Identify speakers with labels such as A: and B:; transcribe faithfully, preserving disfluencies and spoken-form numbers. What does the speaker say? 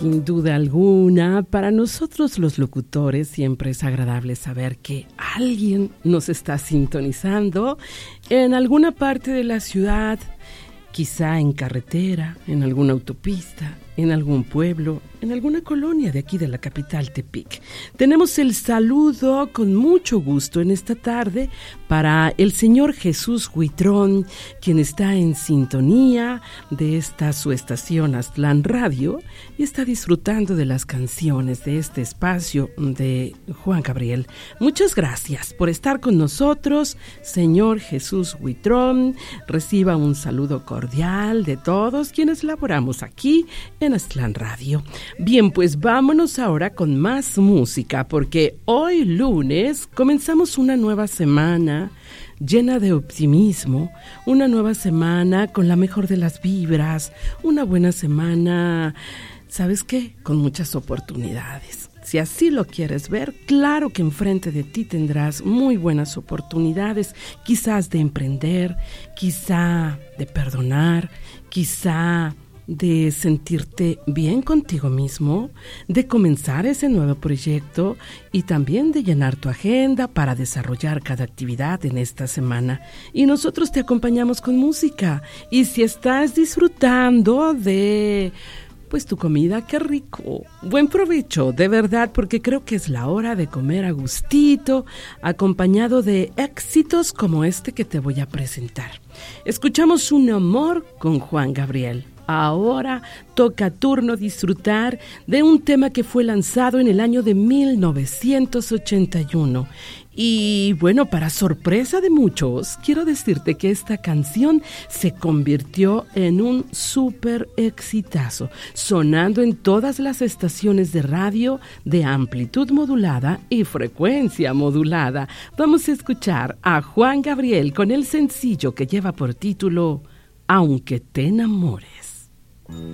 A: sin duda alguna, para nosotros los locutores siempre es agradable saber que alguien nos está sintonizando en alguna parte de la ciudad, quizá en carretera, en alguna autopista, en algún pueblo, en alguna colonia de aquí de la capital Tepic. Tenemos el saludo con mucho gusto en esta tarde para el señor Jesús Huitrón, quien está en sintonía de esta su estación Aztlán Radio y está disfrutando de las canciones de este espacio de Juan Gabriel. Muchas gracias por estar con nosotros, señor Jesús Huitrón. Reciba un saludo cordial de todos quienes laboramos aquí en Aztlán Radio. Bien, pues vámonos ahora con más música, porque hoy lunes comenzamos una nueva semana llena de optimismo, una nueva semana con la mejor de las vibras, una buena semana, ¿sabes qué? Con muchas oportunidades. Si así lo quieres ver, claro que enfrente de ti tendrás muy buenas oportunidades, quizás de emprender, quizá de perdonar, quizá de sentirte bien contigo mismo, de comenzar ese nuevo proyecto y también de llenar tu agenda para desarrollar cada actividad en esta semana. Y nosotros te acompañamos con música. Y si estás disfrutando de pues tu comida, qué rico. Buen provecho, de verdad, porque creo que es la hora de comer a gustito, acompañado de éxitos como este que te voy a presentar. Escuchamos Un amor con Juan Gabriel. Ahora toca turno disfrutar de un tema que fue lanzado en el año de mil novecientos ochenta y uno. Y bueno, para sorpresa de muchos, quiero decirte que esta canción se convirtió en un súper exitazo, sonando en todas las estaciones de radio de amplitud modulada y frecuencia modulada. Vamos a escuchar a Juan Gabriel con el sencillo que lleva por título Aunque te enamores.